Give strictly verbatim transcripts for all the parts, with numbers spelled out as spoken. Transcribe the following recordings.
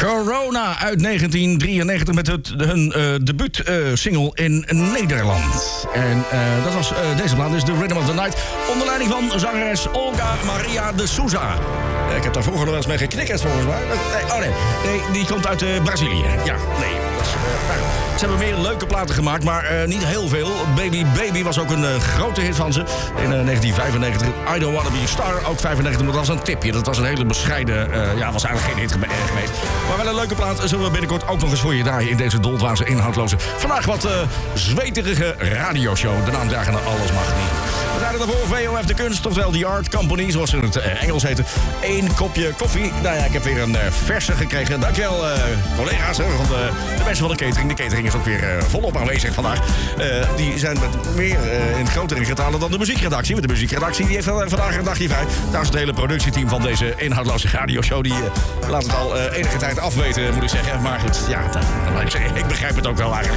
Corona uit negentien drieënnegentig met het, hun uh, debuut-single uh, in Nederland. En uh, dat was uh, deze plaat, dus The Rhythm of the Night. Onder leiding van zangeres Olga Maria de Souza. Uh, ik heb daar vroeger nog wel eens mee geknikkerd volgens mij. Nee, oh nee, nee, die komt uit uh, Brazilië. Ja, nee. Dat is, uh, nou, ze hebben meer leuke platen gemaakt, maar uh, niet heel veel. Baby Baby was ook een uh, grote hit van ze. In uh, negentien vijfennegentig. I Don't Wanna Be a Star, ook vijfennegentig. Maar dat was een tipje. Dat was een hele bescheiden... Uh, ja, was eigenlijk geen hit ge- geweest. Maar wel een leuke plaat. Zullen we binnenkort ook nog eens voor je draaien in deze doldwaze, inhoudloze... vandaag wat uh, zweterige radioshow. De naam dragen naar alles mag niet. We zijn er daarvoor V O F de Kunst, oftewel The Art Company, zoals ze in het uh, Engels heten. Eén kopje koffie. Nou ja, ik heb weer een uh, verse gekregen. Dankjewel, uh, collega's hè, van de, de mensen van de catering. De catering is ook weer uh, volop aanwezig vandaag. Uh, die zijn met meer uh, in grotere getalen dan de muziekredactie. Want de muziekredactie die heeft uh, vandaag een dagje vrij. Trouwens, het hele productieteam van deze inhoudloze radioshow... die uh, laat het al uh, enige tijd afweten, moet ik zeggen. Maar goed, ja, nou, ik, zeg, ik begrijp het ook wel eigenlijk.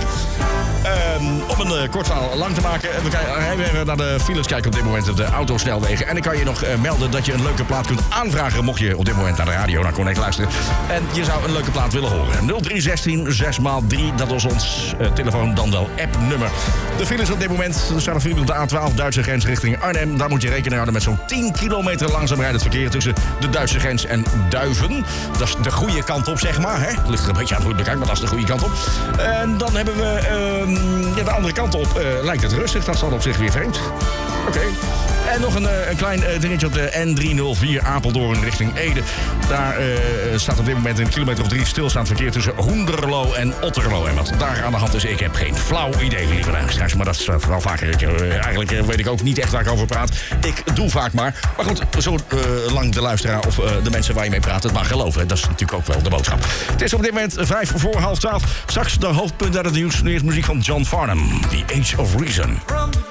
Um, om een uh, kort verhaal lang te maken. We gaan even naar de files kijken op dit moment op de autosnelwegen. En ik kan je nog uh, melden dat je een leuke plaat kunt aanvragen... mocht je op dit moment naar de radio naar Connect luisteren. En je zou een leuke plaat willen horen. nul drie zestien zes maal drie, dat is ons uh, telefoon, dan wel appnummer. De files op dit moment, er staan er file op de A twaalf, Duitse grens richting Arnhem. Daar moet je rekening houden met zo'n tien kilometer langzaam rijdend verkeer... tussen de Duitse grens en Duiven. Dat is de goede kant op, zeg maar. Hè? Het ligt er een beetje aan hoe het bekijkt, maar dat is de goede kant op. En dan hebben we uh, ja, de andere kant op. Uh, lijkt het rustig, dat zal op zich weer vreemd. Oké. Okay. En nog een, een klein dingetje op de N driehonderdvier Apeldoorn richting Ede. Daar uh, staat op dit moment een kilometer of drie stilstaand verkeer tussen Hoenderloo en Otterlo. En wat daar aan de hand is, ik heb geen flauw idee, lieve luisteraars. Maar dat is wel vaker. Ik, uh, eigenlijk uh, weet ik ook niet echt waar ik over praat. Ik doe vaak maar. Maar goed, zolang uh, de luisteraar of uh, de mensen waar je mee praat het mag geloven. Dat is natuurlijk ook wel de boodschap. Het is op dit moment vijf voor half twaalf. Straks de hoofdpunt uit het nieuws. Nu eerst muziek van John Farnham. The Age of Reason.